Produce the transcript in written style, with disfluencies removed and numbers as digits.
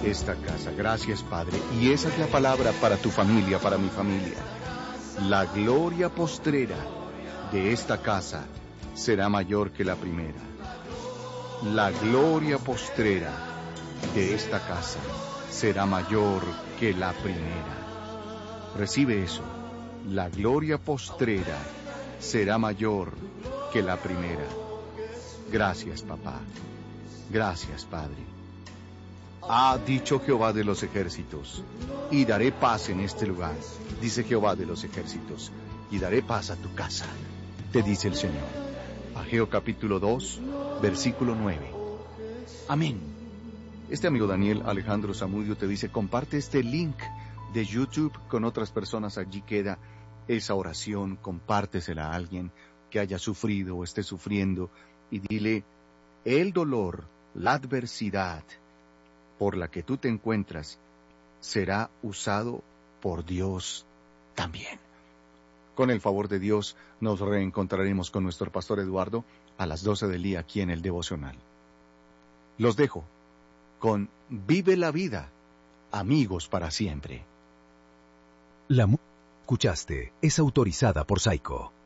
esta casa. Gracias, Padre. Y esa es la palabra para tu familia, para mi familia. La gloria postrera de esta casa será mayor que la primera. La gloria postrera de esta casa será mayor que la primera. Recibe eso. La gloria postrera será mayor que la primera. Gracias, papá. Gracias, Padre. Ha dicho Jehová de los ejércitos, y daré paz en este lugar, dice Jehová de los ejércitos, y daré paz a tu casa, te dice el Señor. Ageo capítulo 2, versículo 9. Amén. Este amigo Daniel Alejandro Zamudio te dice, comparte este link de YouTube con otras personas. Allí queda esa oración, compártesela a alguien que haya sufrido o esté sufriendo, y dile, el dolor, la adversidad por la que tú te encuentras será usado por Dios también. Con el favor de Dios nos reencontraremos con nuestro pastor Eduardo a las 12 del día aquí en el devocional. Los dejo con Vive la Vida, amigos para siempre. La música que escuchaste es autorizada por Saico.